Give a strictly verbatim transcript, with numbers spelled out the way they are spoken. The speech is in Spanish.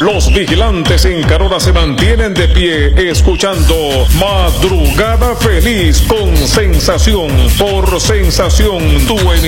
Los vigilantes en Carora se mantienen de pie escuchando Madrugada Feliz con Sensación por Sensación, tu emisión.